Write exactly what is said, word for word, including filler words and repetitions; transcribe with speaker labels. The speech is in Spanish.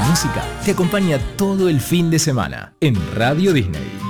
Speaker 1: música te acompaña todo el fin de semana en Radio Disney.